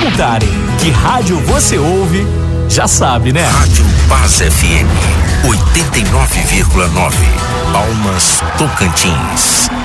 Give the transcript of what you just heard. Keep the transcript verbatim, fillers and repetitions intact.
perguntarem que rádio você ouve, já sabe, né? Rádio Paz F M oitenta e nove vírgula nove, Palmas, Tocantins.